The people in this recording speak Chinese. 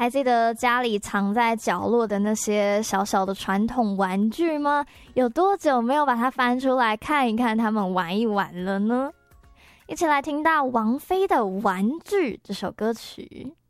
还记得家里藏在角落的那些小小的传统玩具吗？有多久没有把它翻出来看一看，他们玩一玩了呢？一起来听到王菲的《玩具》这首歌曲。